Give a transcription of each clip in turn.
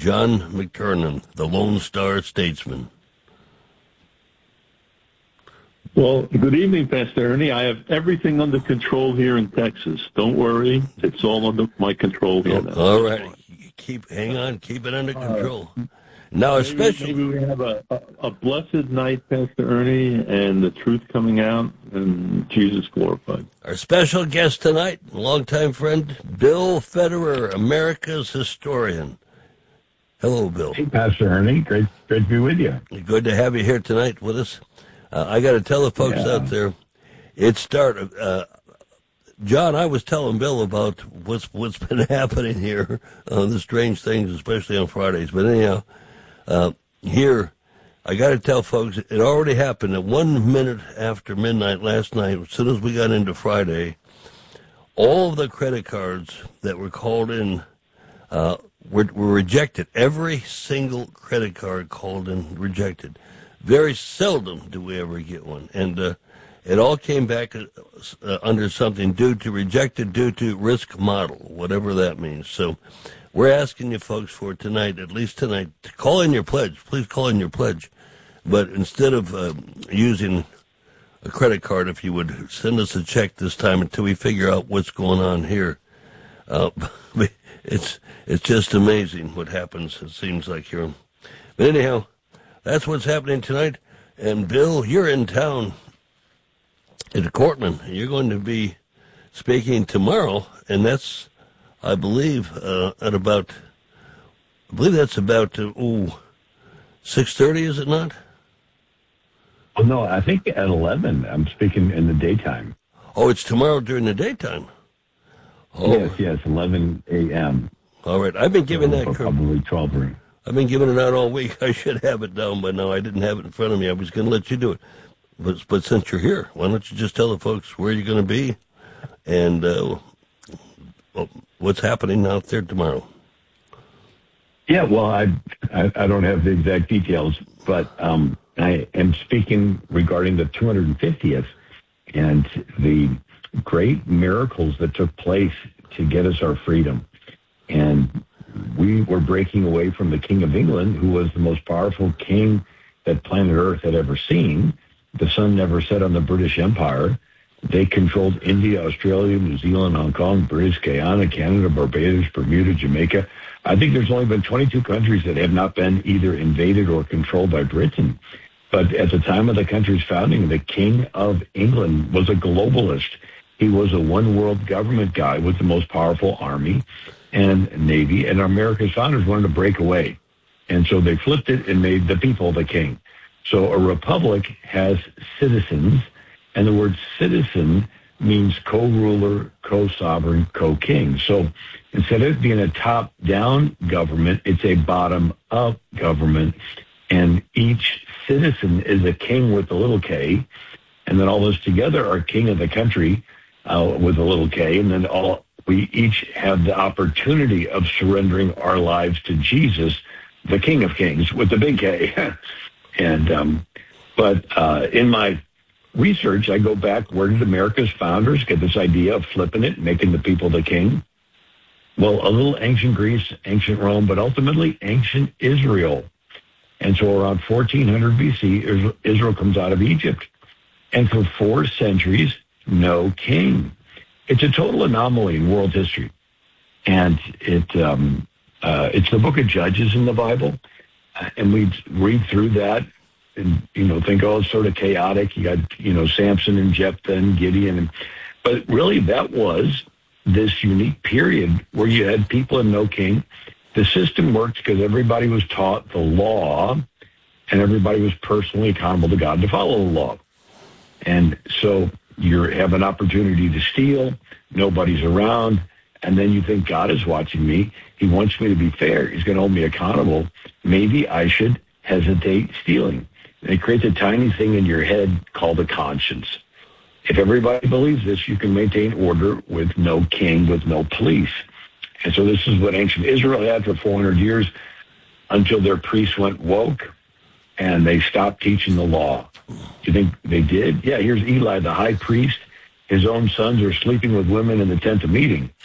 John McTernan, the Lone Star Statesman. Well, good evening, Pastor Ernie. I have everything under control here in Texas. Don't worry. It's all under my control here now. All right. Hang on. Keep it under control. Now, especially... Maybe we have a blessed night, Pastor Ernie, and the truth coming out, and Jesus glorified. Our special guest tonight, longtime friend, Bill Federer, America's historian. Hello, Bill. Hey, Pastor Ernie. Great to be with you. Good to have you here tonight with us. I got to tell the folks out there, it started. John, I was telling Bill about what's been happening here, the strange things, especially on Fridays. But anyhow, here, I got to tell folks, it already happened at 1 minute after midnight last night. As soon as we got into Friday, all of the credit cards that were called in were rejected. Every single credit card called in rejected. Very seldom do we ever get one. And it all came back under something rejected due to risk model, whatever that means. So we're asking you folks for tonight, at least tonight, to call in your pledge. Please call in your pledge. But instead of using a credit card, if you would send us a check this time until we figure out what's going on here. It's just amazing what happens, it seems like here. But anyhow, that's what's happening tonight. And Bill, you're in town at Cortland. You're going to be speaking tomorrow, and that's, I believe, that's about 6:30, is it not? Oh, no, I think at 11. I'm speaking in the daytime. Oh, it's tomorrow during the daytime. Oh. Yes, 11 a.m. All right, I've been giving that... Probably 12 or... I've been giving it out all week. I should have it down by now. I didn't have it in front of me. I was going to let you do it. But since you're here, why don't you just tell the folks where you're going to be and what's happening out there tomorrow? Yeah, well, I don't have the exact details, but I am speaking regarding the 250th and the great miracles that took place to get us our freedom. And we were breaking away from the King of England, who was the most powerful king that planet Earth had ever seen. The sun never set on the British Empire. They controlled India, Australia, New Zealand, Hong Kong, British Guyana, Canada, Barbados, Bermuda, Jamaica. I think there's only been 22 countries that have not been either invaded or controlled by Britain. But at the time of the country's founding, the King of England was a globalist. He was a one-world government guy with the most powerful army and navy, and America's founders wanted to break away. And so they flipped it and made the people the king. So a republic has citizens, and the word citizen means co-ruler, co-sovereign, co-king. So instead of being a top-down government, it's a bottom-up government, and each citizen is a king with a little k, and then all those together are king of the country with a little k, and then we each have the opportunity of surrendering our lives to Jesus, the King of Kings, with the big K. And but in my research, I go back, where did America's founders get this idea of flipping it, making the people the king? Well, a little ancient Greece, ancient Rome, but ultimately ancient Israel. And so around 1400 BC, Israel comes out of Egypt. And for 4 centuries, no king. It's a total anomaly in world history. And it's the book of Judges in the Bible. And we read through that and, think, it's sort of chaotic. You got, Samson and Jephthah and Gideon. But really that was this unique period where you had people and no king. The system worked because everybody was taught the law and everybody was personally accountable to God to follow the law. And so you have an opportunity to steal, nobody's around, and then you think, God is watching me. He wants me to be fair. He's going to hold me accountable. Maybe I should hesitate stealing. And it creates a tiny thing in your head called a conscience. If everybody believes this, you can maintain order with no king, with no police. And so this is what ancient Israel had for 400 years until their priests went woke and they stopped teaching the law. Do you think they did? Yeah, here's Eli, the high priest. His own sons are sleeping with women in the tent of meeting.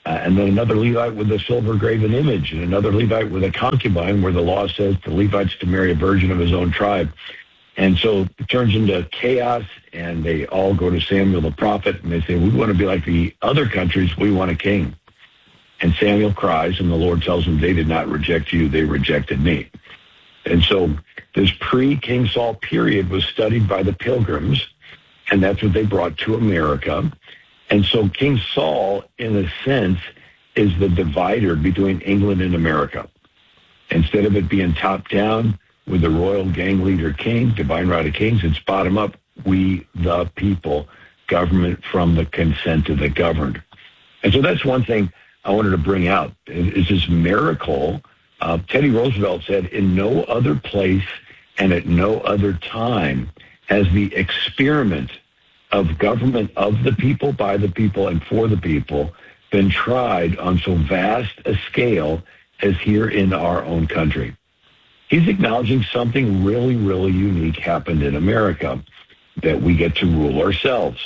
and then another Levite with a silver graven image, and another Levite with a concubine, where the law says the Levite's to marry a virgin of his own tribe. And so it turns into chaos, and they all go to Samuel the prophet, and they say, we want to be like the other countries. We want a king. And Samuel cries, and the Lord tells him, they did not reject you. They rejected me. And so this pre-King Saul period was studied by the Pilgrims, and that's what they brought to America. And so King Saul, in a sense, is the divider between England and America. Instead of it being top-down with the royal gang leader king, divine right of kings, it's bottom-up, we the people, government from the consent of the governed. And so that's one thing I wanted to bring out, is this miracle. Teddy Roosevelt said, in no other place and at no other time has the experiment of government of the people, by the people, and for the people been tried on so vast a scale as here in our own country. He's acknowledging something really, really unique happened in America, that we get to rule ourselves.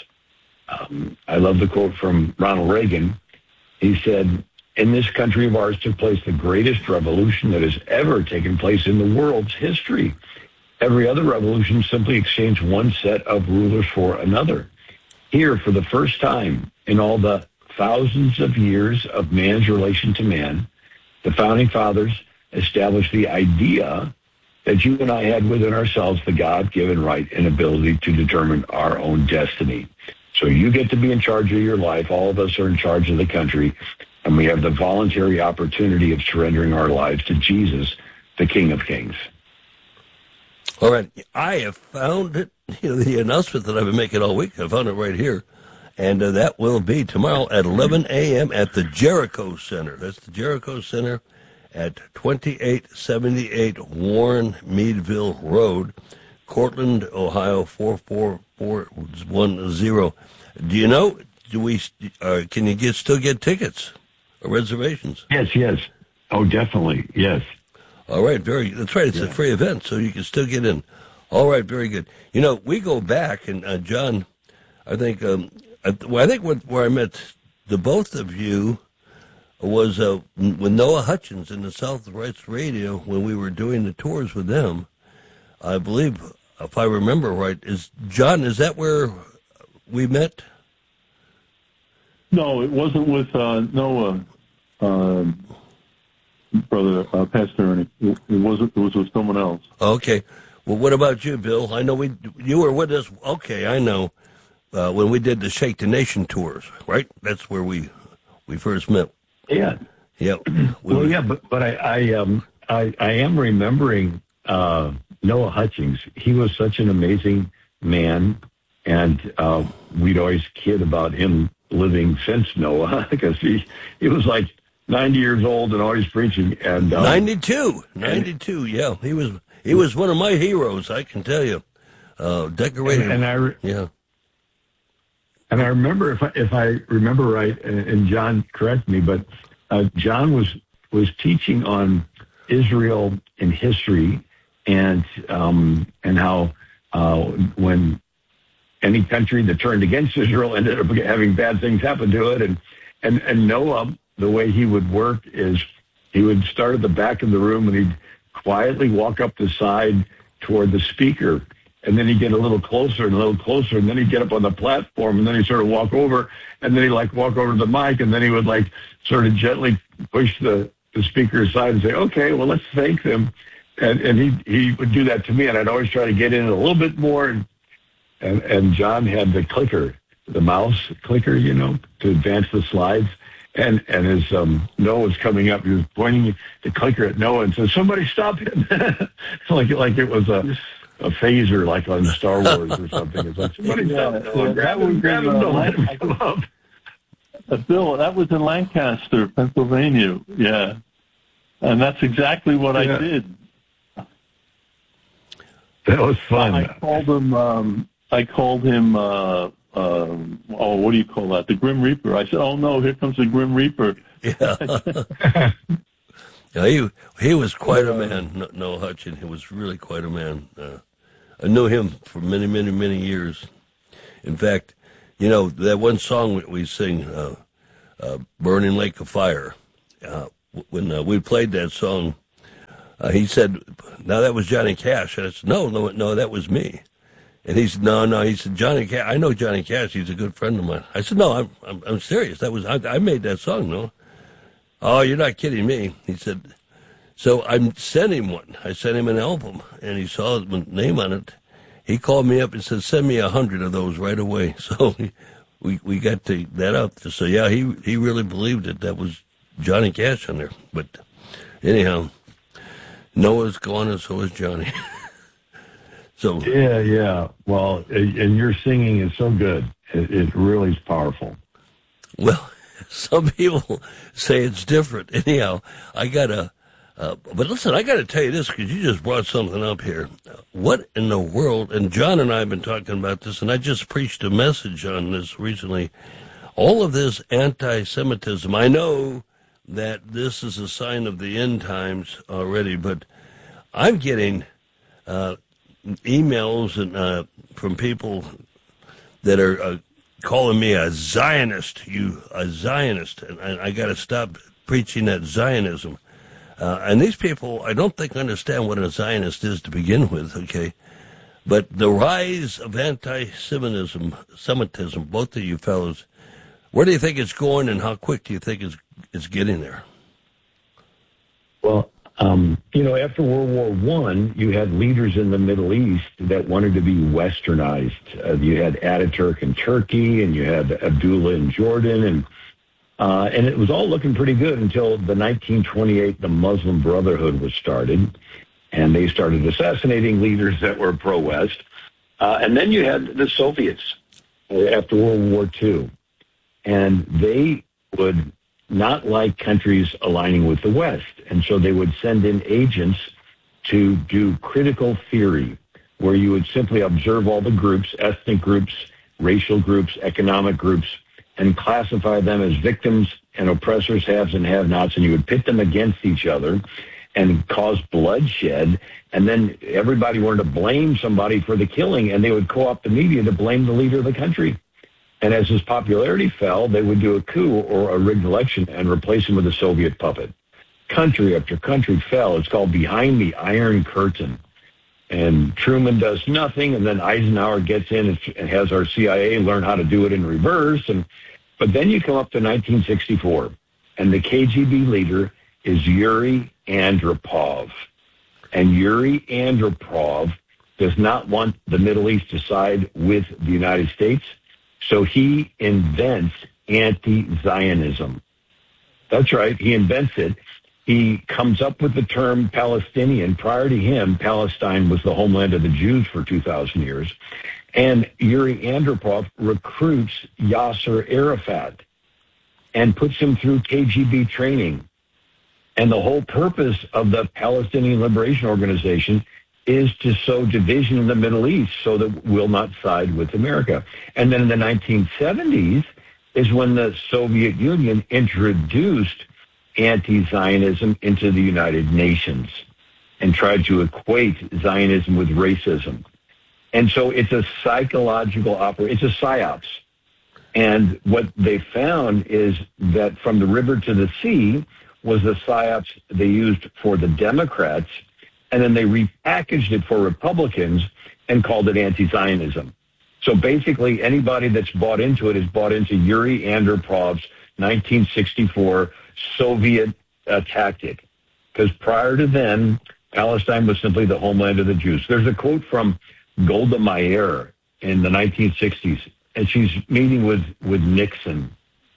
I love the quote from Ronald Reagan. He said, in this country of ours took place the greatest revolution that has ever taken place in the world's history. Every other revolution simply exchanged one set of rulers for another. Here, for the first time in all the thousands of years of man's relation to man, the Founding Fathers established the idea that you and I had within ourselves the God-given right and ability to determine our own destiny. So you get to be in charge of your life. All of us are in charge of the country, and we have the voluntary opportunity of surrendering our lives to Jesus, the King of Kings. All right. I have found it, the announcement that I've been making all week. I found it right here. And that will be tomorrow at 11 a.m. at the Jericho Center. That's the Jericho Center at 2878 Warren Meadville Road, Cortland, Ohio 44410. Do you know? Can you still get tickets or reservations? Yes. Oh, definitely. Yes. All right, that's right. It's a free event, so you can still get in. All right, very good. We go back, and John, I think where I met the both of you was with Noah Hutchins in the Southwest Radio when we were doing the tours with them. I believe, if I remember right, is that where we met? No, it wasn't with Noah, brother, Pastor Ernie. It was with someone else. Okay. Well, what about you, Bill? I know you were with us. Okay, I know. When we did the Shake the Nation tours, right? That's where we first met. Yeah. Yeah. But I am remembering Noah Hutchins. He was such an amazing man, and we'd always kid about him living since Noah, because he was like 90 years old and always preaching. And 92, yeah. He was one of my heroes, I can tell you. Decorated. And I remember, if I remember right, and John, correct me, but John was teaching on Israel in history, and how when any country that turned against Israel ended up having bad things happen to it, and Noah, the way he would work is he would start at the back of the room and he'd quietly walk up the side toward the speaker. And then he'd get a little closer, and then he'd get up on the platform, and then he'd sort of walk over, and then he'd walk over to the mic, and then he would sort of gently push the speaker aside and say, okay, well, let's thank them. And he would do that to me, and I'd always try to get in a little bit more. And John had the clicker, the mouse clicker, to advance the slides. And as Noah was coming up, he was pointing the clicker at Noah and said, somebody stop him. like it was a phaser, like on Star Wars or something. It's like, somebody grab him, don't let him come up. Bill, that was in Lancaster, Pennsylvania. Yeah. And that's exactly what I did. That was fun. I called him, what do you call that? The Grim Reaper. I said, oh no, here comes the Grim Reaper. Yeah. Yeah, he was quite a man, Noah Hutchins. He was really quite a man. I knew him for many, many, many years. In fact, that one song we sing, Burning Lake of Fire. When we played that song, he said, "Now that was Johnny Cash." And I said, "No, that was me." And he said, "No." He said, "Johnny Cash. I know Johnny Cash. He's a good friend of mine." I said, "No, I'm serious. That was I made that song. No." "Oh, you're not kidding me." He said. So I sent him one. I sent him an album, and he saw his name on it. He called me up and said, "Send me 100 of those right away." So we got that out. So yeah, he really believed that was Johnny Cash on there. But anyhow, Noah's gone, and so is Johnny. So yeah. Well, and your singing is so good. It really is powerful. Well, some people say it's different. Anyhow, but listen, I got to tell you this, because you just brought something up here. What in the world, and John and I have been talking about this, and I just preached a message on this recently, all of this anti-Semitism. I know that this is a sign of the end times already, but I'm getting emails and from people that are calling me a Zionist, and I got to stop preaching that Zionism. And these people, I don't think, understand what a Zionist is to begin with, okay? But the rise of anti-Semitism, both of you fellows, where do you think it's going, and how quick do you think it's getting there? Well, after World War I, you had leaders in the Middle East that wanted to be westernized. You had Ataturk in Turkey, and you had Abdullah in Jordan, and it was all looking pretty good until the 1928, the Muslim Brotherhood was started, and they started assassinating leaders that were pro-West. And then you had the Soviets after World War II, and they would not like countries aligning with the West, and so they would send in agents to do critical theory, where you would simply observe all the groups, ethnic groups, racial groups, economic groups, and classify them as victims and oppressors, haves and have-nots, and you would pit them against each other and cause bloodshed, and then everybody wanted to blame somebody for the killing, and they would co-opt the media to blame the leader of the country. And as his popularity fell, they would do a coup or a rigged election and replace him with a Soviet puppet. Country after country fell. It's called Behind the Iron Curtain. And Truman does nothing, and then Eisenhower gets in and has our CIA learn how to do it in reverse. But then you come up to 1964, and the KGB leader is Yuri Andropov. And Yuri Andropov does not want the Middle East to side with the United States, so he invents anti-Zionism. That's right, he invents it. He comes up with the term Palestinian. Prior to him, Palestine was the homeland of the Jews for 2,000 years. And Yuri Andropov recruits Yasser Arafat and puts him through KGB training. And the whole purpose of the Palestinian Liberation Organization is to sow division in the Middle East so that we'll not side with America. And then in the 1970s is when the Soviet Union introduced anti-Zionism into the United Nations and tried to equate Zionism with racism. And so it's a psychological operation. It's a psyops. And what they found is that from the river to the sea was the psyops they used for the Democrats, and then they repackaged it for Republicans and called it anti-Zionism. So basically anybody that's bought into it is bought into Yuri Andropov's 1964 Soviet tactic. Because prior to then, Palestine was simply the homeland of the Jews. There's a quote from Golda Meir in the 1960s, and she's meeting with Nixon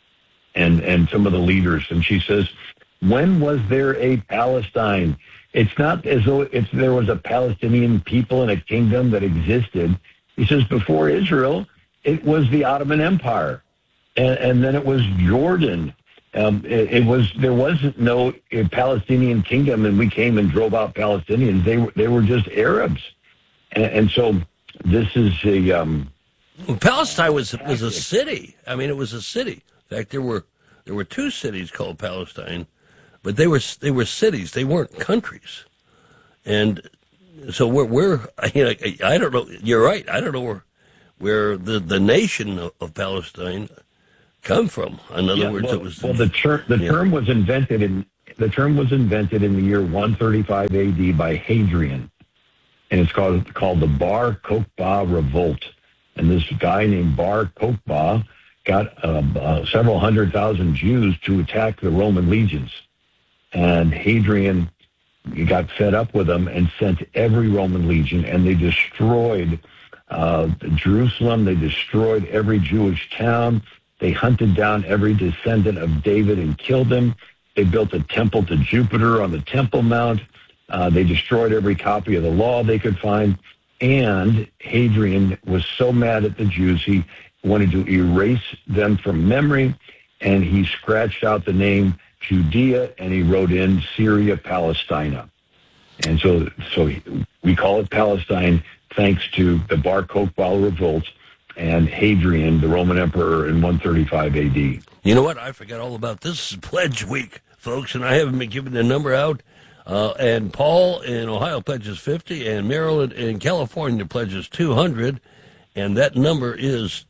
and some of the leaders, and she says, when was there a Palestine? It's not as though there was a Palestinian people and a kingdom that existed. He says, before Israel, it was the Ottoman Empire, and then it was Jordan. There wasn't no Palestinian kingdom, and we came and drove out Palestinians. They were just Arabs, and so this is a. Well, Palestine was a city. I mean, it was a city. In fact, there were two cities called Palestine, but they were cities. They weren't countries, and so we're I don't know. You're right. I don't know where the nation of Palestine come from? In other words, it was the term was invented in the year 135 A.D. by Hadrian, and it's called the Bar Kokhba Revolt. And this guy named Bar Kokhba got several 100,000 Jews to attack the Roman legions, and Hadrian got fed up with them and sent every Roman legion, and they destroyed Jerusalem. They destroyed every Jewish town. They hunted down every descendant of David and killed them. They built a temple to Jupiter on the Temple Mount. They destroyed every copy of the law they could find. And Hadrian was so mad at the Jews, he wanted to erase them from memory, and he scratched out the name Judea, and he wrote in Syria Palestina. And so we call it Palestine thanks to the Bar Kokhba Revolt and Hadrian, the Roman emperor, in 135 A.D. You know what? I forgot all about this. This is Pledge Week, folks, and I haven't been giving the number out. And Paul in Ohio pledges 50, and Maryland in California pledges 200, and that number is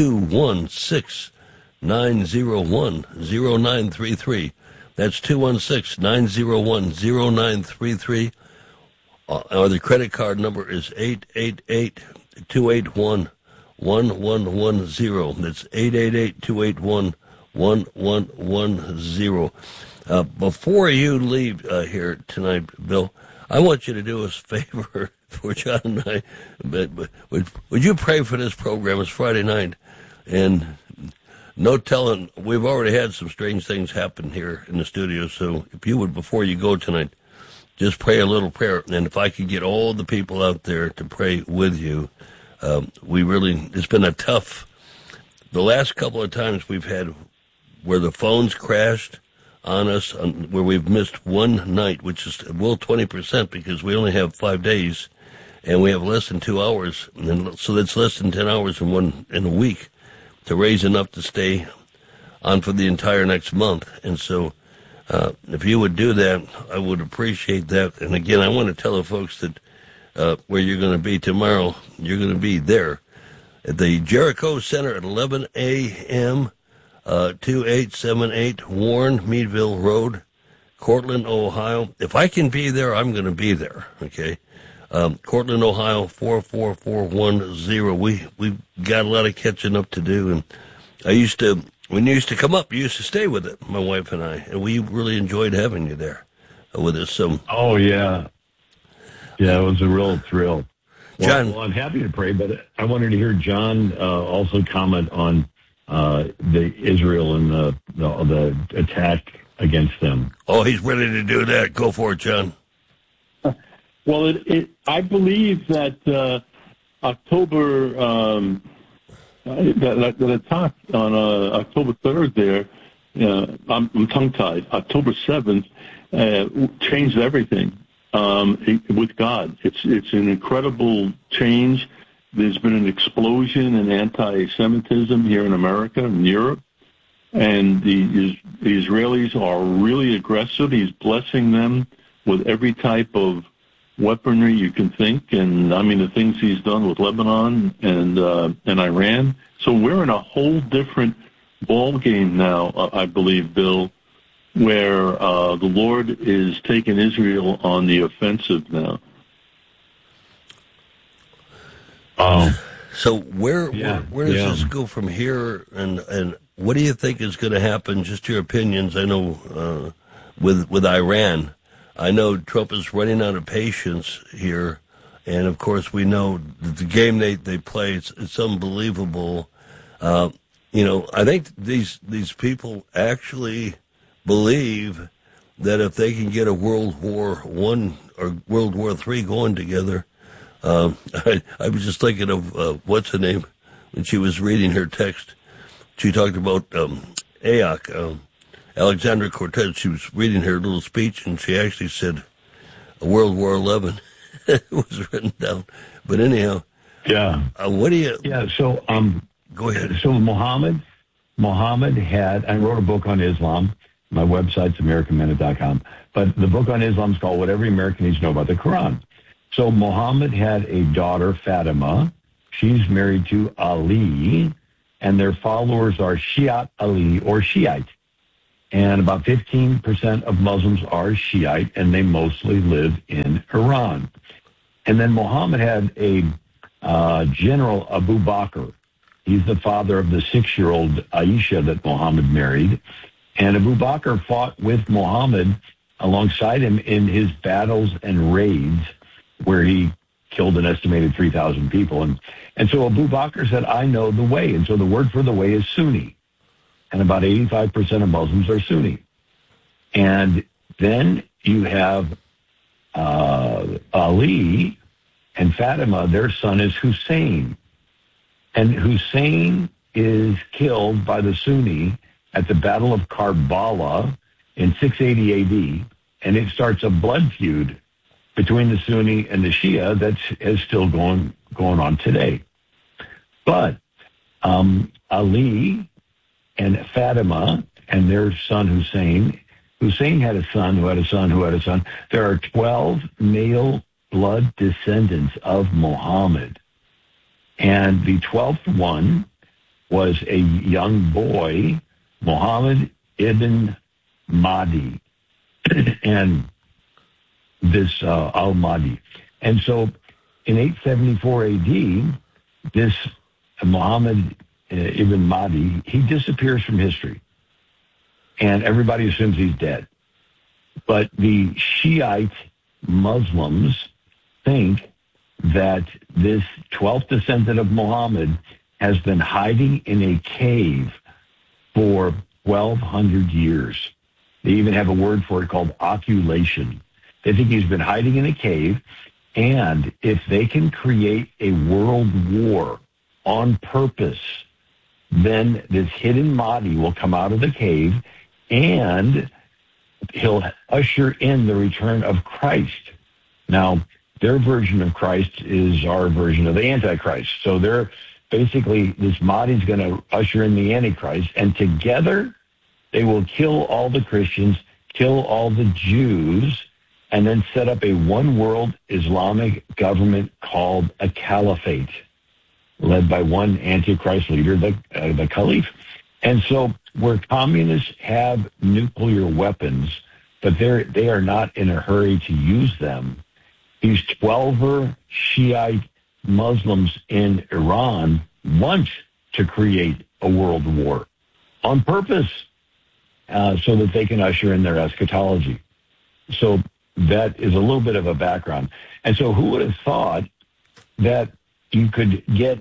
216-901-0933. That's 216-901-0933. Or the credit card number is 888-281-1110. That's 888-281-1110. Before you leave here tonight, Bill, I want you to do us a favor for John and I. Would you pray for this program? It's Friday night, and no telling, we've already had some strange things happen here in the studio, so if you would, before you go tonight, just pray a little prayer, and if I could get all the people out there to pray with you, it's been a tough, the last couple of times we've had where the phones crashed on us, where we've missed one night, which is, 20% because we only have 5 days, and we have less than 2 hours, and so that's less than 10 hours in a week to raise enough to stay on for the entire next month. And so if you would do that, I would appreciate that. And again, I want to tell the folks that where you're going to be tomorrow, you're going to be there at the Jericho Center at 11 a.m., 2878 Warren Meadville Road, Cortland, Ohio. If I can be there, I'm going to be there, okay? Cortland, Ohio, 44410. We've got a lot of catching up to do, and when you used to come up, you used to stay with it, my wife and I, and we really enjoyed having you there with us. So, oh, yeah. Yeah, it was a real thrill. John, well, I'm happy to pray, but I wanted to hear John also comment on the Israel and the attack against them. Oh, he's ready to do that. Go for it, John. Well, I believe that October, that attack on October 3rd there, I'm tongue-tied, October 7th, changed everything with God. It's an incredible change. There's been an explosion in anti-Semitism here in America and Europe, and the Israelis are really aggressive. He's blessing them with every type of weaponry you can think, and I mean the things he's done with Lebanon and Iran. So we're in a whole different ball game now, I believe, Bill, where the Lord is taking Israel on the offensive now. So where does this go from here, and what do you think is going to happen? Just your opinions. I know with Iran, I know Trump is running out of patience here, and of course we know that the game they play it's unbelievable. I think these people actually believe that if they can get a World War I or World War III going together. I was just thinking of what's her name when she was reading her text. She talked about Alexandra Cortez. She was reading her little speech, and she actually said World War XI. It was written down. But anyhow, what do you? Yeah. So go ahead. So Muhammad had. I wrote a book on Islam. My website's AmericanMinute.com. But the book on Islam is called "What Every American Needs to Know About the Quran." So Muhammad had a daughter, Fatima. She's married to Ali, and their followers are Shiite Ali or Shiite. And about 15% of Muslims are Shiite, and they mostly live in Iran. And then Muhammad had a General Abu Bakr. He's the father of the 6-year-old Aisha that Muhammad married. And Abu Bakr fought with Muhammad alongside him in his battles and raids where he killed an estimated 3,000 people. And so Abu Bakr said, I know the way. And so the word for the way is Sunni. And about 85% of Muslims are Sunni. And then you have Ali and Fatima, their son is Hussein. And Hussein is killed by the Sunni at the Battle of Karbala in 680 AD, and it starts a blood feud between the Sunni and the Shia that is still going on today. But Ali and Fatima and their son Hussein had a son who had a son who had a son. There are 12 male blood descendants of Muhammad. And the 12th one was a young boy, Muhammad ibn Mahdi, and this al-Mahdi. And so in 874 AD, this Muhammad ibn Mahdi, he disappears from history. And everybody assumes he's dead. But the Shiite Muslims think that this 12th descendant of Muhammad has been hiding in a cave for 1,200 years. They even have a word for it called occultation. They think he's been hiding in a cave, and if they can create a world war on purpose, then this hidden Mahdi will come out of the cave, and he'll usher in the return of Christ. Now, their version of Christ is our version of the Antichrist. So they're basically, this Mahdi's going to usher in the Antichrist, and together they will kill all the Christians, kill all the Jews, and then set up a one-world Islamic government called a caliphate, led by one Antichrist leader, the Caliph. And so where communists have nuclear weapons, but they are not in a hurry to use them, these 12 Shiite Muslims in Iran want to create a world war on purpose so that they can usher in their eschatology. So that is a little bit of a background. And so who would have thought that you could get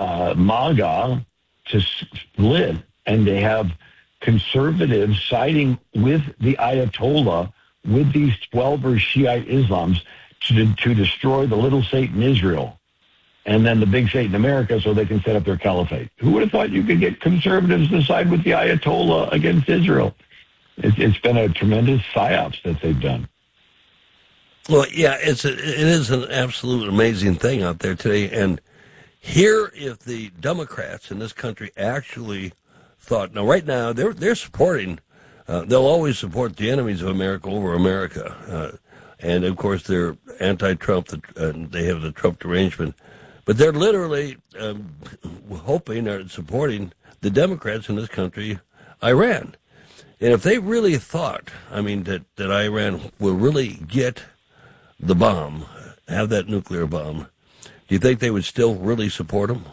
MAGA to split and they have conservatives siding with the Ayatollah, with these 12 Shiite Islams, to destroy the little Satan Israel and then the big Satan America so they can set up their caliphate. Who would have thought you could get conservatives to side with the Ayatollah against Israel? It's been a tremendous psyops that they've done. Well, yeah, it is an absolute amazing thing out there today. And here, if the Democrats in this country actually thought, now right now they're supporting, they'll always support the enemies of America over America. And, of course, they're anti-Trump, they have the Trump derangement. But they're literally hoping or supporting the Democrats in this country, Iran. And if they really thought, that Iran will really get the bomb, have that nuclear bomb, do you think they would still really support them?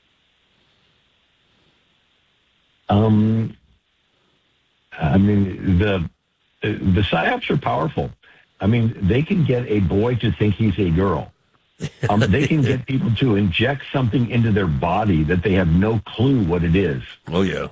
The psyops are powerful. They can get a boy to think he's a girl. They can get people to inject something into their body that they have no clue what it is. Oh, yeah.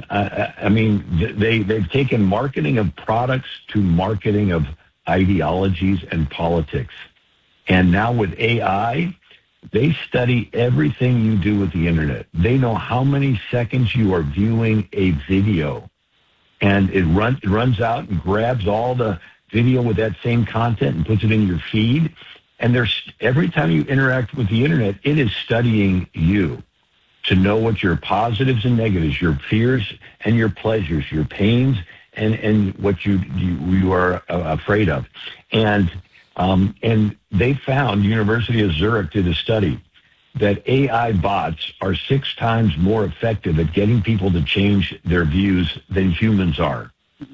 They've taken marketing of products to marketing of ideologies and politics. And now with AI, they study everything you do with the internet. They know how many seconds you are viewing a video. And it runs out and grabs all the video with that same content and puts it in your feed. And every time you interact with the internet, it is studying you to know what your positives and negatives, your fears and your pleasures, your pains and what you are afraid of. And they found, University of Zurich did a study that AI bots are 6 times more effective at getting people to change their views than humans are.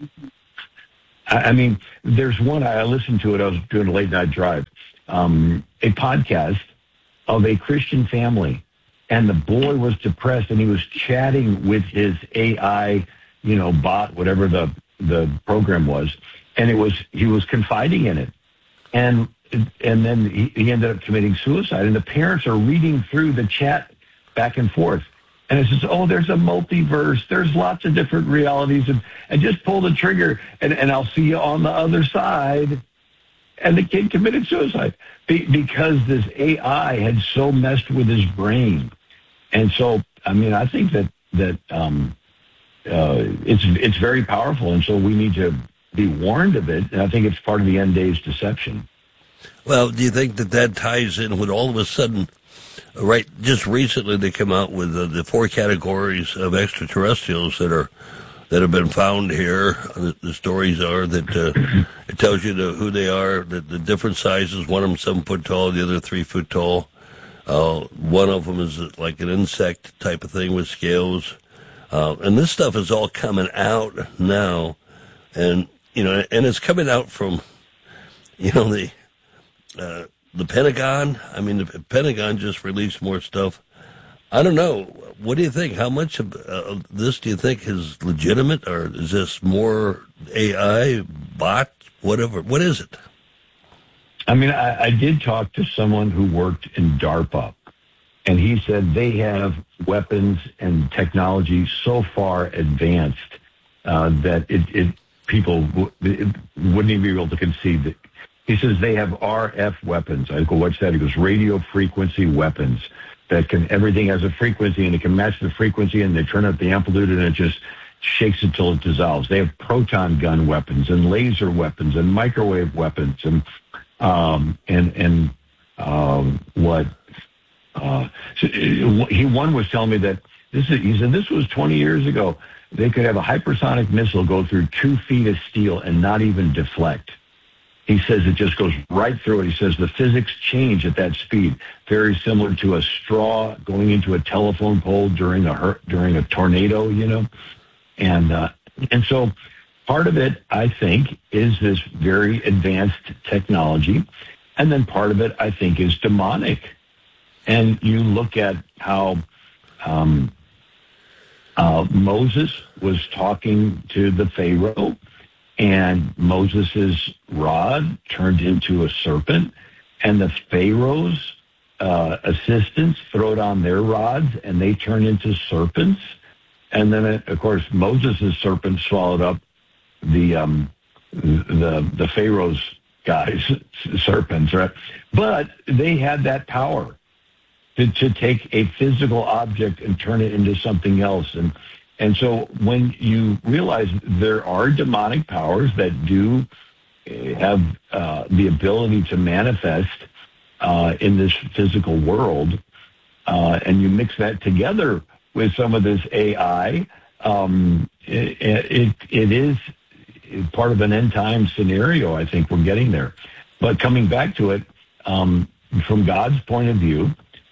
I mean, there's one, I listened to it, I was doing a late night drive, a podcast of a Christian family, and the boy was depressed, and he was chatting with his AI, bot, whatever the program was, and he was confiding in it. And then he ended up committing suicide, and the parents are reading through the chat back and forth. And it says, there's a multiverse. There's lots of different realities. And just pull the trigger, and I'll see you on the other side. And the kid committed suicide because this AI had so messed with his brain. And so, I mean, I think that it's very powerful. And so we need to be warned of it. And I think it's part of the end days deception. Well, do you think that ties in with all of a sudden, right, just recently they come out with the 4 categories of extraterrestrials that have been found here. The stories are that it tells you who they are, the different sizes. One of them 7 foot tall, the other 3 foot tall. One of them is like an insect type of thing with scales. And this stuff is all coming out now. And, and it's coming out from, the Pentagon. I mean, the Pentagon just released more stuff. I don't know. What do you think? How much of this do you think is legitimate, or is this more AI, bot, whatever? What is it? I mean, I did talk to someone who worked in DARPA, and he said they have weapons and technology so far advanced that people wouldn't even be able to conceive that. He says they have RF weapons. I go, what's that? He goes, radio frequency weapons that everything has a frequency, and it can match the frequency, and they turn up the amplitude, and it just shakes it till it dissolves. They have proton gun weapons and laser weapons and microwave weapons one was telling me that he said this was 20 years ago. They could have a hypersonic missile go through 2 feet of steel and not even deflect. He says it just goes right through it. He says the physics change at that speed, very similar to a straw going into a telephone pole during a tornado, And so part of it, I think, is this very advanced technology, and then part of it, I think, is demonic. And you look at how Moses was talking to the Pharaoh, and Moses' rod turned into a serpent, and the Pharaoh's assistants throw it on their rods, and they turn into serpents. And then, of course, Moses' serpent swallowed up the Pharaoh's guys' serpents, right? But they had that power to take a physical object and turn it into something else. And so when you realize there are demonic powers that do have the ability to manifest in this physical world, and you mix that together with some of this AI, it is part of an end time scenario. I think we're getting there. But coming back to it, from God's point of view,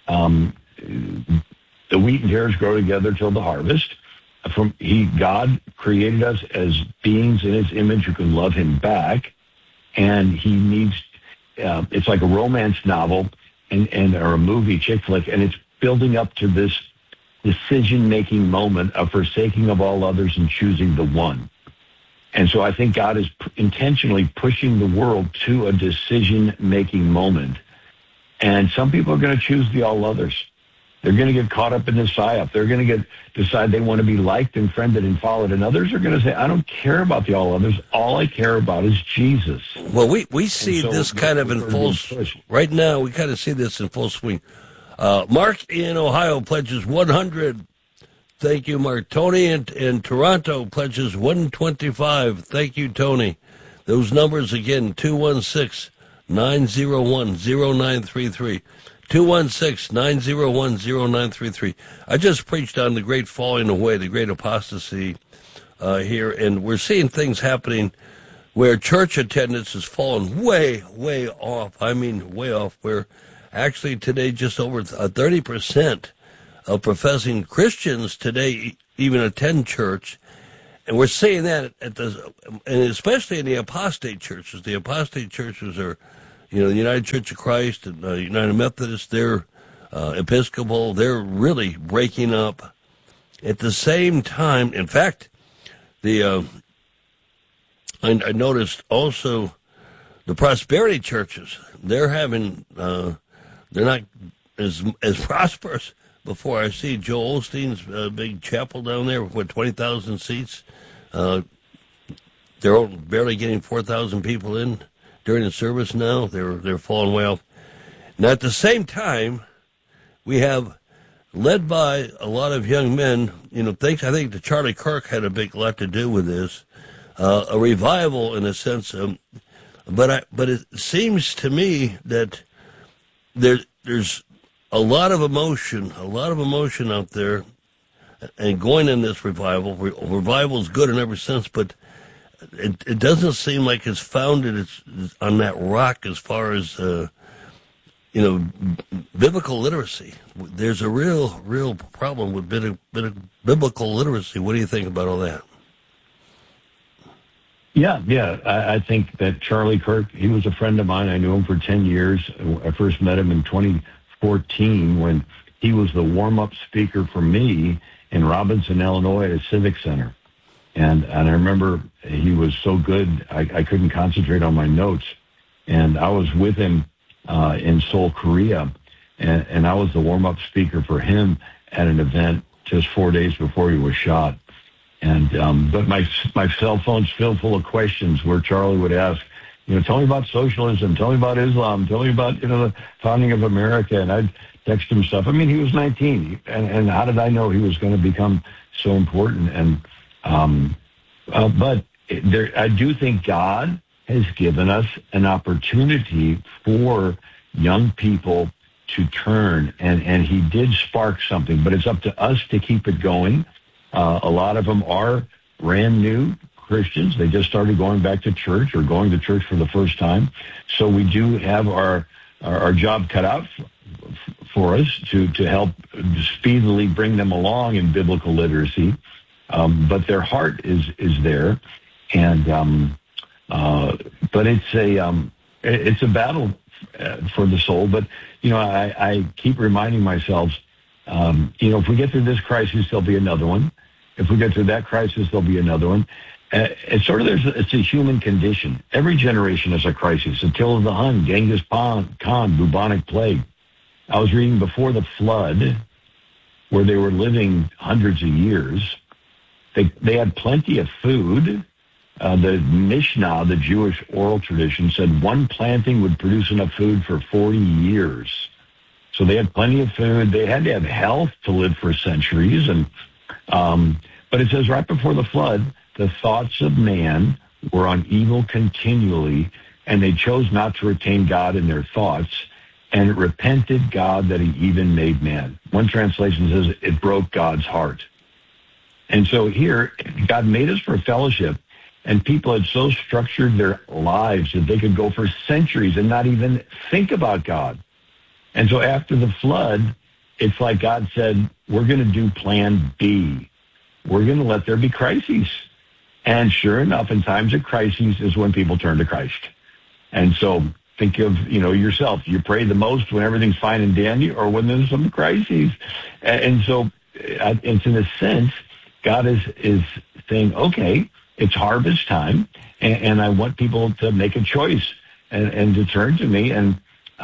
the wheat and tares grow together till the harvest. God created us as beings in His image who can love Him back, and He needs. It's like a romance novel or a movie, chick flick, and it's building up to this decision-making moment of forsaking of all others and choosing the one. And so I think God is intentionally pushing the world to a decision-making moment. And some people are going to choose the all others. They're going to get caught up in the psyop. They're going to decide they want to be liked and friended and followed. And others are going to say, I don't care about the all others. All I care about is Jesus. Well, we see this kind of in full, right now, we kind of see this in full swing. Mark in Ohio pledges 100. Thank you, Mark. Tony in Toronto pledges 125. Thank you, Tony. Those numbers again, 216-901-0933. 216-901-0933. I just preached on the great falling away, the great apostasy here, and we're seeing things happening where church attendance has fallen way, way off. I mean, way off, where actually today just over 30% of professing Christians today even attend church. And we're seeing that and especially in the apostate churches. The apostate churches are, the United Church of Christ and United Methodist, they're Episcopal, they're really breaking up. At the same time, in fact, I noticed also the prosperity churches, they're not as prosperous. Before I see Joel Osteen's big chapel down there with 20,000 seats, they're barely getting 4,000 people in during the service now. They're falling way off. Now at the same time, we have, led by a lot of young men, I think that Charlie Kirk had a lot to do with this, a revival in a sense. But it seems to me that there's a lot of emotion out there, and going in this revival. Revival is good in every sense, but it doesn't seem like it's founded on that rock as far as biblical literacy. There's a real problem with biblical literacy. What do you think about all that? Yeah. I think that Charlie Kirk, he was a friend of mine. I knew him for 10 years. I first met him in 2014 when he was the warm-up speaker for me in Robinson, Illinois at a civic center. And I remember he was so good, I couldn't concentrate on my notes. And I was with him in Seoul, Korea, and I was the warm-up speaker for him at an event just 4 days before he was shot. And but my cell phone's filled full of questions where Charlie would ask, tell me about socialism, tell me about Islam, tell me about the founding of America, and I'd text him stuff. I mean, he was 19, and how did I know he was going to become so important? And but I do think God has given us an opportunity for young people to turn, and he did spark something, but it's up to us to keep it going. A lot of them are brand new Christians. They just started going back to church or going to church for the first time. So we do have our job cut out for us to help speedily bring them along in biblical literacy. But their heart is there. And but it's a battle for the soul. But I keep reminding myself, if we get through this crisis, there'll be another one. If we get through that crisis, there'll be another one. It's a human condition. Every generation has a crisis. Attila the Hun, Genghis Khan, bubonic plague. I was reading before the flood, where they were living hundreds of years. They had plenty of food. The Mishnah, the Jewish oral tradition, said one planting would produce enough food for 40 years. So they had plenty of food. They had to have health to live for centuries. And but it says right before the flood, the thoughts of man were on evil continually, and they chose not to retain God in their thoughts, and it repented God that he even made man. One translation says it broke God's heart. And so here, God made us for fellowship, and people had so structured their lives that they could go for centuries and not even think about God. And so after the flood, it's like God said, we're going to do plan B. We're going to let there be crises. And sure enough, in times of crises is when people turn to Christ. And so think of, yourself. You pray the most when everything's fine and dandy or when there's some crises. And so it's in a sense, God is saying, okay, it's harvest time, and I want people to make a choice and to turn to me, and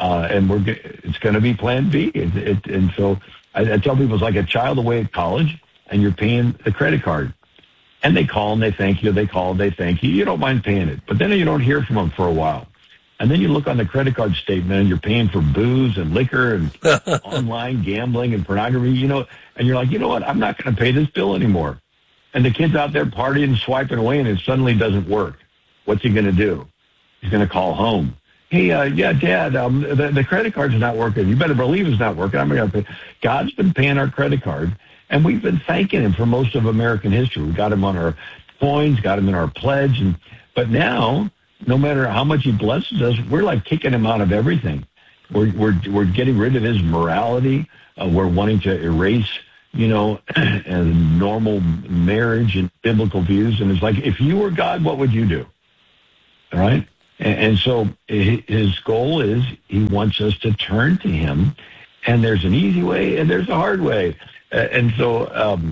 it's going to be plan B. And so I tell people it's like a child away at college, and you're paying the credit card. And they call and they thank you. They call and they thank you. You don't mind paying it. But then you don't hear from them for a while. And then you look on the credit card statement and you're paying for booze and liquor and online gambling and pornography, and you're like, you know what? I'm not going to pay this bill anymore. And the kid's out there partying, swiping away, and it suddenly doesn't work. What's he going to do? He's going to call home. Hey, Dad, the credit card's not working. You better believe it's not working. I'm going to pay. God's been paying our credit card, and we've been thanking him for most of American history. We got him on our coins, got him in our pledge, but now, no matter how much he blesses us, we're like kicking him out of everything. we're getting rid of his morality. We're wanting to erase, a normal marriage and biblical views. And it's like, if you were God, what would you do? All right? And so his goal is he wants us to turn to him. And there's an easy way and there's a hard way. And so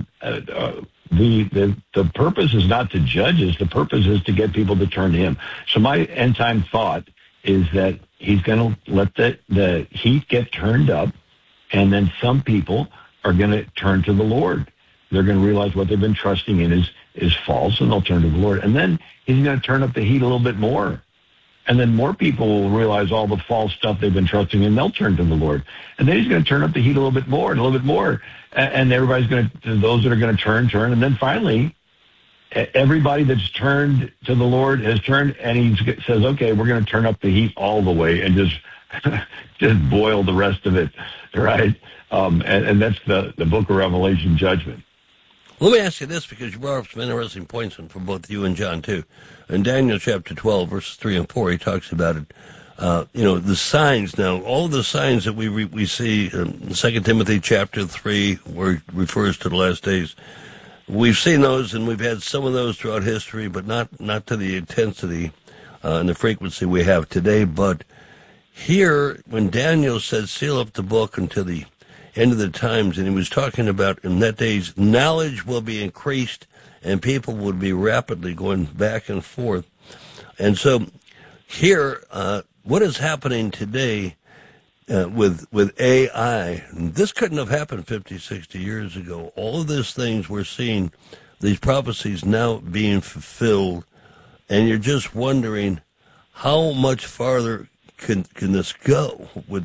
the purpose is not to judge us. The purpose is to get people to turn to him. So my end time thought is that he's going to let the heat get turned up, and then some people are going to turn to the Lord. They're going to realize what they've been trusting in is false, and they'll turn to the Lord. And then he's going to turn up the heat a little bit more. And then more people will realize all the false stuff they've been trusting in, they'll turn to the Lord. And then he's going to turn up the heat a little bit more and a little bit more. And everybody's going to, those that are going to turn. And then finally, everybody that's turned to the Lord has turned, and he says, okay, we're going to turn up the heat all the way and just boil the rest of it, right? And that's the book of Revelation judgment. Let me ask you this, because you brought up some interesting points from both you and John, too. In Daniel chapter 12, verses 3 and 4, he talks about it. The signs now, all the signs that we see in 2 Timothy chapter 3, where it refers to the last days, we've seen those, and we've had some of those throughout history, but not to the intensity and the frequency we have today. But here, when Daniel said, seal up the book until the end of the times, and he was talking about in that days, knowledge will be increased, and people would be rapidly going back and forth. And so here, what is happening today with AI, this couldn't have happened 50, 60 years ago. All of these things we're seeing, these prophecies now being fulfilled, and you're just wondering how much farther can this go with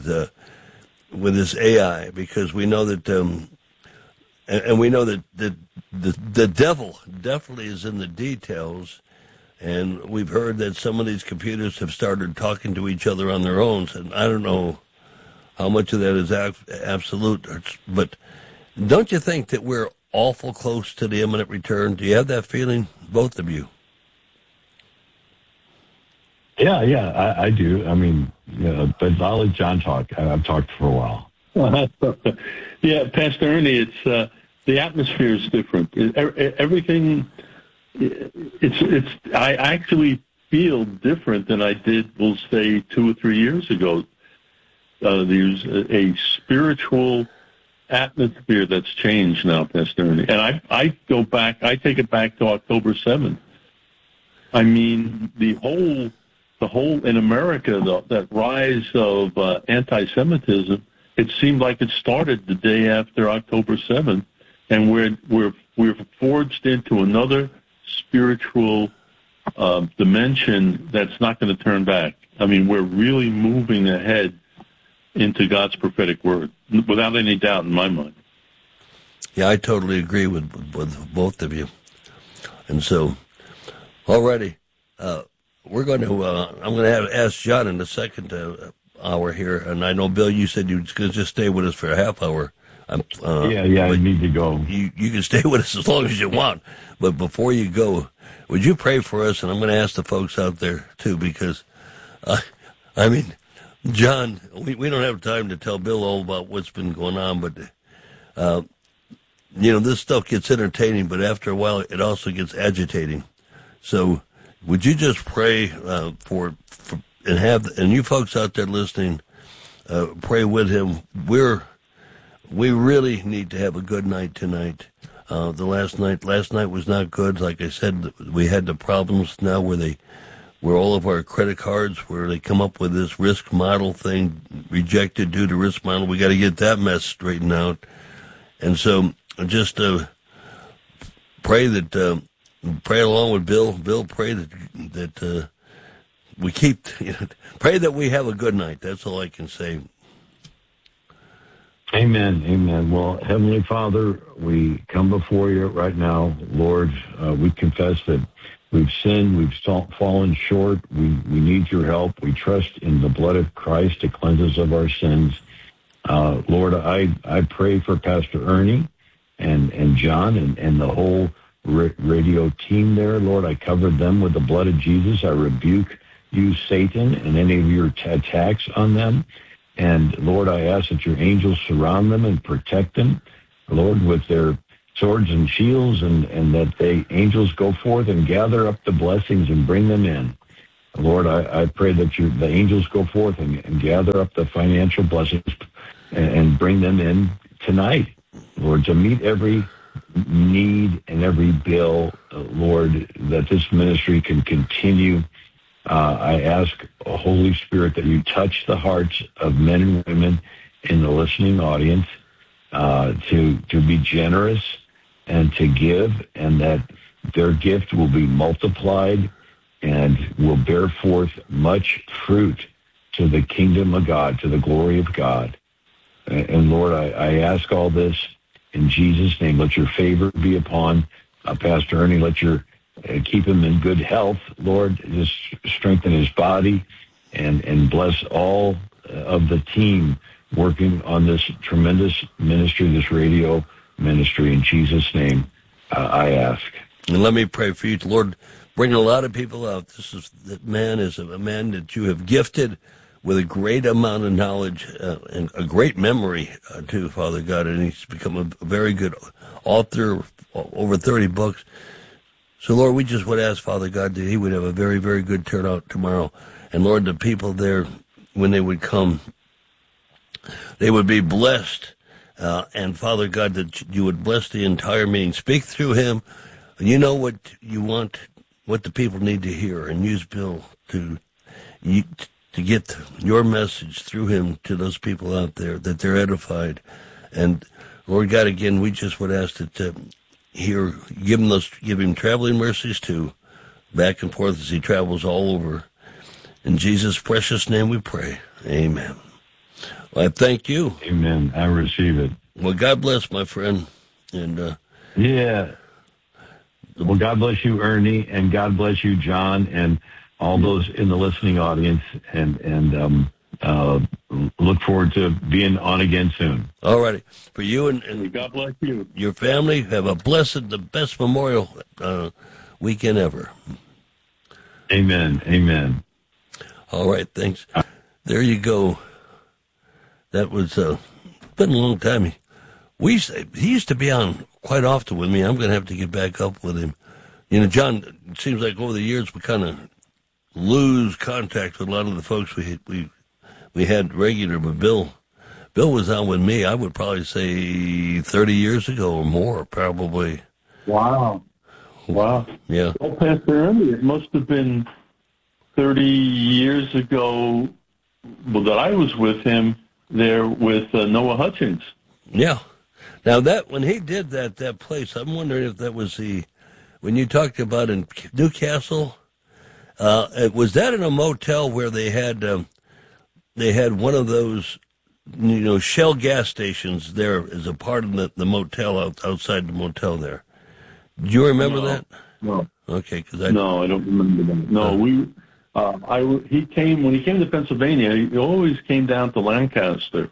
this AI, because we know that and we know that the devil definitely is in the details, and we've heard that some of these computers have started talking to each other on their own, and I don't know how much of that is absolute, but don't you think that we're awful close to the imminent return? Do you have that feeling, both of you? Yeah, I do. I mean, but I'll let John talk. I've talked for a while. Yeah, Pastor Ernie, it's the atmosphere is different. Everything, I actually feel different than I did, we'll say, 2 or 3 years ago. There's a spiritual atmosphere that's changed now, Pastor Ernie. And I go back, I take it back to October 7th. I mean, the whole in America, that rise of anti-Semitism, it seemed like it started the day after October 7th, and we're forged into another spiritual dimension that's not going to turn back. I mean, we're really moving ahead into God's prophetic word, without any doubt in my mind. Yeah, I totally agree with both of you. And so, already, we're going to. I'm going to ask John in the second hour here, and I know, Bill, you said you were going to just stay with us for a half hour. Yeah, I need to go. You can stay with us as long as you want, but before you go, would you pray for us? And I'm going to ask the folks out there too, because, I mean, John, we don't have time to tell Bill all about what's been going on, but this stuff gets entertaining, but after a while, it also gets agitating. So, would you just pray for and you folks out there listening, pray with him. We really need to have a good night tonight. Last night was not good. Like I said, we had the problems now where all of our credit cards, where they come up with this risk model thing, rejected due to risk model. We got to get that mess straightened out. And so just pray that, pray along with Bill. Bill, pray that we keep, pray that we have a good night. That's all I can say. Amen. Well, Heavenly Father, we come before you right now. Lord, we confess that we've sinned, we've fallen short. We need your help. We trust in the blood of Christ to cleanse us of our sins. Lord, I pray for Pastor Ernie and John and the whole radio team there. Lord, I cover them with the blood of Jesus. I rebuke use Satan and any of your attacks on them. And Lord, I ask that your angels surround them and protect them, Lord, with their swords and shields, and that angels go forth and gather up the blessings and bring them in. Lord, I pray that the angels go forth and gather up the financial blessings and bring them in tonight, Lord, to meet every need and every bill, Lord, that this ministry can continue. I ask, Holy Spirit, that you touch the hearts of men and women in the listening audience to be generous and to give, and that their gift will be multiplied and will bear forth much fruit to the kingdom of God, to the glory of God. And Lord, I ask all this in Jesus' name. Let your favor be upon Pastor Ernie. Let your keep him in good health, Lord. Just strengthen his body and bless all of the team working on this tremendous ministry, this radio ministry. In Jesus' name, I ask. And let me pray for you, Lord. Bring a lot of people out. That man is a man that you have gifted with a great amount of knowledge and a great memory, too, Father God. And he's become a very good author, over 30 books. So, Lord, we just would ask, Father God, that he would have a very, very good turnout tomorrow. And, Lord, the people there, when they would come, they would be blessed. And, Father God, that you would bless the entire meeting. Speak through him. You know what you want, what the people need to hear, and use Bill to get your message through him to those people out there, that they're edified. And, Lord God, again, we just would ask that give him traveling mercies too, back and forth as he travels all over. In Jesus' precious name we pray. Amen. Well, I thank you. Amen. I receive it. Well, God bless, my friend. And yeah. Well, God bless you, Ernie, and God bless you, John, and all those in the listening audience, and look forward to being on again soon. All righty. For you and God bless you. Your family, have a blessed, the best Memorial weekend ever. Amen. Amen. All right. Thanks. There you go. That was been a long time. He used to be on quite often with me. I'm going to have to get back up with him. You know, John, it seems like over the years we kind of lose contact with a lot of the folks we had regular, but Bill was on with me, I would probably say 30 years ago or more, probably. Wow. Yeah. Well, Pastor Ernie, it must have been 30 years ago that I was with him there with Noah Hutchins. Yeah. Now, when he did that place, I'm wondering if that was when you talked about in Newcastle, was that in a motel where they had one of those, Shell gas stations there as a part of the motel outside the motel there? Do you remember that? No. Okay, No, I don't remember that. No, when he came to Pennsylvania, he always came down to Lancaster.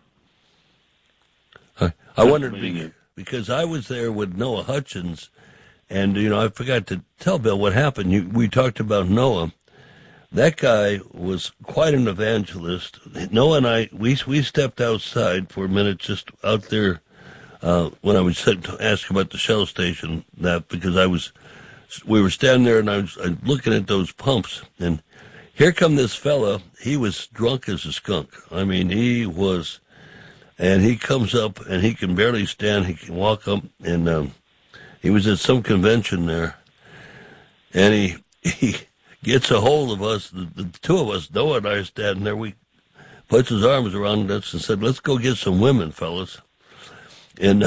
I wondered because I was there with Noah Hutchins, and I forgot to tell Bill what happened. We talked about Noah. That guy was quite an evangelist. Noah and I, we stepped outside for a minute, just out there when I was asked about the Shell station. Because we were standing there and I was looking at those pumps, and here come this fella. He was drunk as a skunk. I mean, he was. And he comes up, and he can barely stand. He can walk up, and he was at some convention there. And he gets a hold of us, the two of us, Noah and I are standing there. We puts his arms around us and said, "Let's go get some women, fellas." And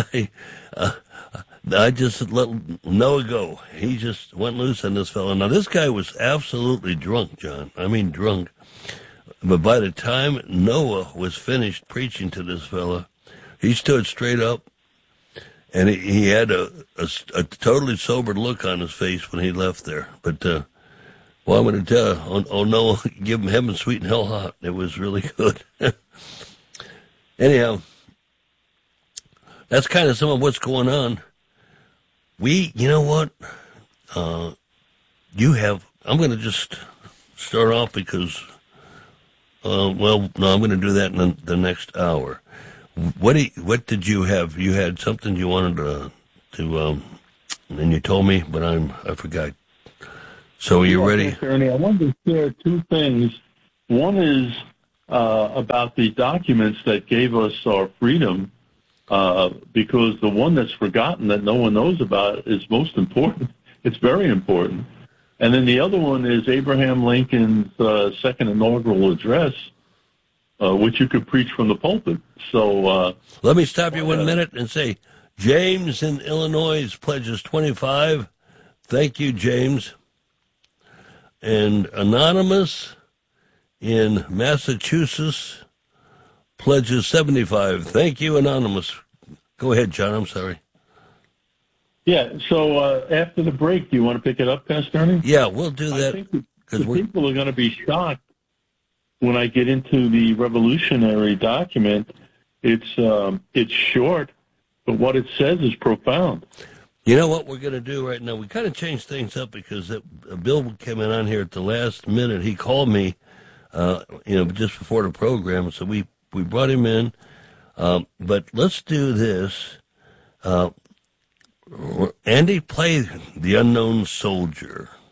I just let Noah go. He just went loose on this fella. Now, this guy was absolutely drunk, John. I mean, drunk. But by the time Noah was finished preaching to this fella, he stood straight up, and he had a totally sober look on his face when he left there. But, well, I'm going to tell you, oh Noah, give him heaven sweet and hell hot. It was really good. Anyhow, that's kind of some of what's going on. You know what? I'm going to just start off because, well, no, I'm going to do that in the next hour. What did you have? You had something you wanted to and you told me, but I forgot. So are you ready? Ernie, I wanted to share two things. One is about the documents that gave us our freedom, because the one that's forgotten that no one knows about is most important. It's very important. And then the other one is Abraham Lincoln's second inaugural address, which you could preach from the pulpit. So let me stop you 1 minute and say, James in Illinois pledges 25. Thank you, James. And Anonymous in Massachusetts pledges 75. Thank you, Anonymous. Go ahead, John. I'm sorry. Yeah, so after the break, do you want to pick it up, Pastor Ernie? Yeah, we'll do that. I think the people are going to be shocked when I get into the revolutionary document. It's short, but what it says is profound. You know what we're going to do right now? We kind of changed things up because Bill came in on here at the last minute. He called me, just before the program, so we brought him in. But let's do this. Andy, play The Unknown Soldier.